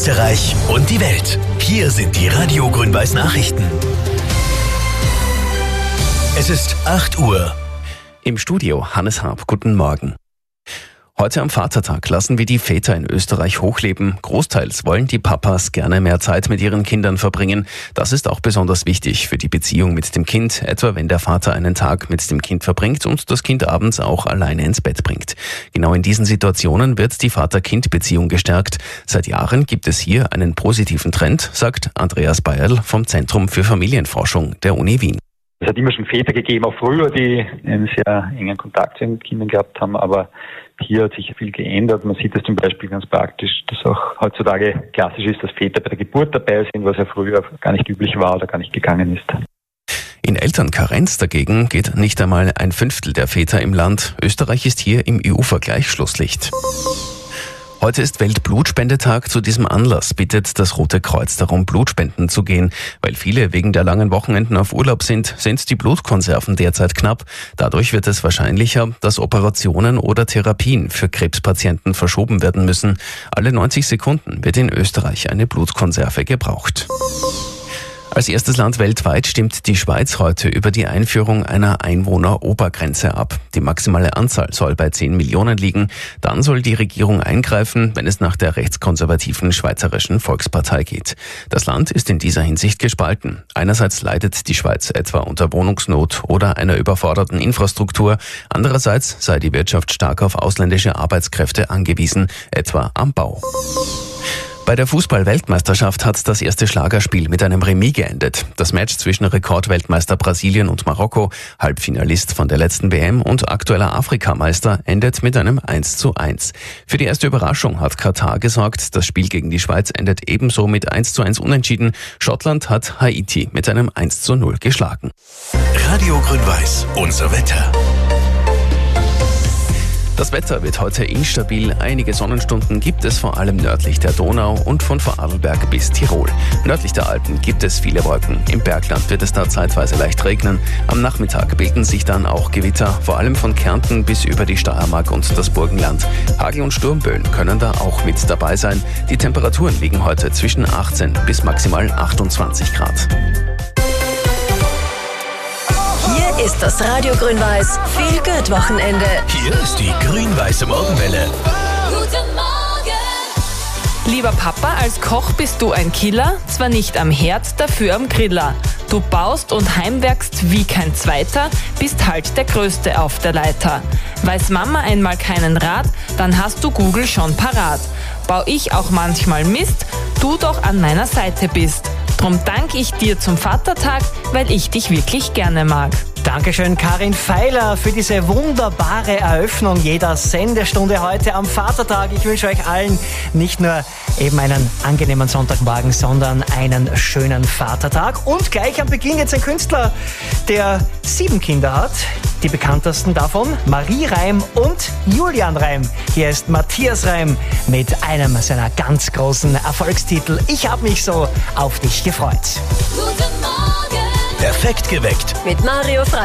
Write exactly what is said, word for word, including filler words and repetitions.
Österreich und die Welt. Hier sind die Radio Grün-Weiß Nachrichten. Es ist acht Uhr. Im Studio Hannes Harp, guten Morgen. Heute am Vatertag lassen wir die Väter in Österreich hochleben. Großteils wollen die Papas gerne mehr Zeit mit ihren Kindern verbringen. Das ist auch besonders wichtig für die Beziehung mit dem Kind, etwa wenn der Vater einen Tag mit dem Kind verbringt und das Kind abends auch alleine ins Bett bringt. Genau in diesen Situationen wird die Vater-Kind-Beziehung gestärkt. Seit Jahren gibt es hier einen positiven Trend, sagt Andreas Bayerl vom Zentrum für Familienforschung der Uni Wien. Es hat immer schon Väter gegeben, auch früher, die einen sehr engen Kontakt zu den Kindern gehabt haben, aber hier hat sich viel geändert. Man sieht es zum Beispiel ganz praktisch, dass auch heutzutage klassisch ist, dass Väter bei der Geburt dabei sind, was ja früher gar nicht üblich war oder gar nicht gegangen ist. In Elternkarenz dagegen geht nicht einmal ein Fünftel der Väter im Land. Österreich ist hier im E U-Vergleich Schlusslicht. Heute ist Weltblutspendetag. Zu diesem Anlass bittet das Rote Kreuz darum, Blutspenden zu gehen. Weil viele wegen der langen Wochenenden auf Urlaub sind, sind die Blutkonserven derzeit knapp. Dadurch wird es wahrscheinlicher, dass Operationen oder Therapien für Krebspatienten verschoben werden müssen. Alle neunzig Sekunden wird in Österreich eine Blutkonserve gebraucht. Als erstes Land weltweit stimmt die Schweiz heute über die Einführung einer Einwohnerobergrenze ab. Die maximale Anzahl soll bei zehn Millionen liegen. Dann soll die Regierung eingreifen, wenn es nach der rechtskonservativen Schweizerischen Volkspartei geht. Das Land ist in dieser Hinsicht gespalten. Einerseits leidet die Schweiz etwa unter Wohnungsnot oder einer überforderten Infrastruktur. Andererseits sei die Wirtschaft stark auf ausländische Arbeitskräfte angewiesen, etwa am Bau. Bei der Fußball-Weltmeisterschaft hat das erste Schlagerspiel mit einem Remis geendet. Das Match zwischen Rekordweltmeister Brasilien und Marokko, Halbfinalist von der letzten W M und aktueller Afrikameister, endet mit einem eins zu eins. Für die erste Überraschung hat Katar gesorgt. Das Spiel gegen die Schweiz endet ebenso mit eins zu eins unentschieden. Schottland hat Haiti mit einem eins zu null geschlagen. Radio Grün-Weiß, unser Wetter. Das Wetter wird heute instabil. Einige Sonnenstunden gibt es vor allem nördlich der Donau und von Vorarlberg bis Tirol. Nördlich der Alpen gibt es viele Wolken. Im Bergland wird es da zeitweise leicht regnen. Am Nachmittag bilden sich dann auch Gewitter, vor allem von Kärnten bis über die Steiermark und das Burgenland. Hagel- und Sturmböen können da auch mit dabei sein. Die Temperaturen liegen heute zwischen achtzehn bis maximal achtundzwanzig Grad. Hier ist das Radio Grün-Weiß Feel-Good-Wochenende. Hier ist die grün-weiße Morgenwelle. Guten Morgen! Lieber Papa, als Koch bist du ein Killer, zwar nicht am Herd, dafür am Griller. Du baust und heimwerkst wie kein Zweiter, bist halt der Größte auf der Leiter. Weiß Mama einmal keinen Rat, dann hast du Google schon parat. Bau ich auch manchmal Mist, du doch an meiner Seite bist. Drum dank ich dir zum Vatertag, weil ich dich wirklich gerne mag. Dankeschön, Karin Feiler, für diese wunderbare Eröffnung jeder Sendestunde heute am Vatertag. Ich wünsche euch allen nicht nur eben einen angenehmen Sonntagmorgen, sondern einen schönen Vatertag. Und gleich am Beginn jetzt ein Künstler, der sieben Kinder hat. Die bekanntesten davon Marie Reim und Julian Reim. Hier ist Matthias Reim mit einem seiner ganz großen Erfolgstitel. Ich habe mich so auf dich gefreut. Guten Morgen! Perfekt geweckt. Mit Mario Frei.